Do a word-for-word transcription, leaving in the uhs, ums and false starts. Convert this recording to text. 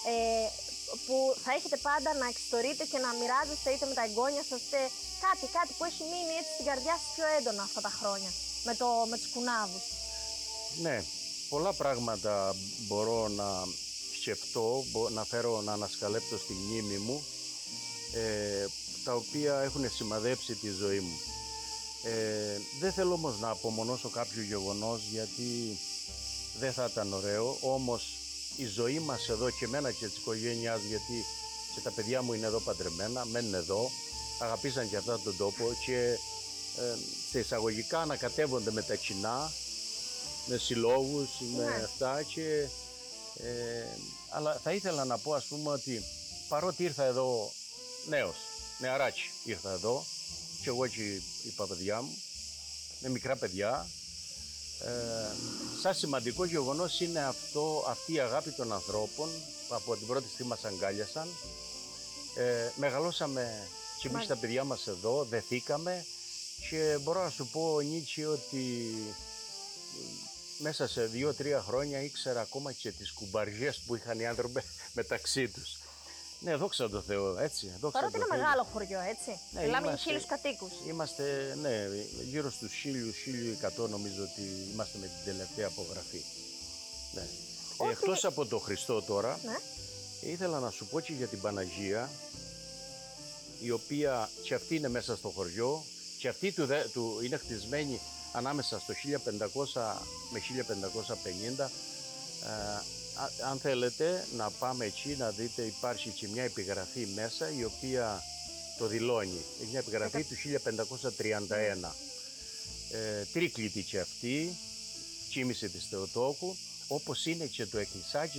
ε, που θα έχετε πάντα να εξιστορείτε και να μοιράζεστε είτε με τα εγγόνια σας, είτε κάτι, κάτι που έχει μείνει έτσι στην καρδιά σας πιο έντονα αυτά τα χρόνια, με, το, με τους κουνάβους. Ναι, πολλά πράγματα μπορώ να σκεφτώ, να φέρω να ανασκαλέπτω στη μνήμη μου, ε, τα οποία έχουν σημαδέψει τη ζωή μου. Ε, δεν θέλω όμως να απομονώσω κάποιο γεγονός, γιατί δεν θα ήταν ωραίο, όμως η ζωή μας εδώ και εμένα και της οικογένειάς μου, γιατί και τα παιδιά μου είναι εδώ παντρεμένα, μένουν εδώ, αγαπήσαν και αυτά τον τόπο και ε, σε εισαγωγικά ανακατεύονται με τα κοινά, με συλλόγους, με Ναι. αυτά και, ε, αλλά θα ήθελα να πω, ας πούμε, ότι παρότι ήρθα εδώ νέος, νεαράκι ήρθα εδώ και εγώ και οι παιδιά μου, με μικρά παιδιά, ε, σαν σημαντικό γεγονός είναι αυτό, αυτή η αγάπη των ανθρώπων που από την πρώτη στιγμή μας αγκάλιασαν. Ε, μεγαλώσαμε και εμείς τα παιδιά μας εδώ, δεθήκαμε και μπορώ να σου πω, Νίτσι, ότι μέσα σε δύο-τρία χρόνια ήξερα ακόμα και τις κουμπαριές που είχαν οι άνθρωποι μεταξύ τους. Ναι, δόξα τω Θεώ, έτσι. Παρότι είναι μεγάλο χωριό, έτσι. Ναι, μιλάμε είμαστε, για χίλιους κατοίκους. Είμαστε, ναι, γύρω στους χίλιους, χίλια εκατό νομίζω ότι είμαστε με την τελευταία απογραφή. Ναι. Ότι... Εκτός από το Χριστό τώρα, ναι. ήθελα να σου πω και για την Παναγία, η οποία και αυτή είναι μέσα στο χωριό και αυτή του, του είναι χτισμένη ανάμεσα στο χίλια πεντακόσια με χίλια πεντακόσια πενήντα. Ε, αν θέλετε να πάμε εκεί να δείτε, υπάρχει και μια επιγραφή μέσα η οποία το δηλώνει. Έχει μια επιγραφή του χίλια πεντακόσια τριάντα ένα. Ε, τρίκλητη και αυτή, κοίμηση της Θεοτόκου, όπως είναι και το εκκλησάκι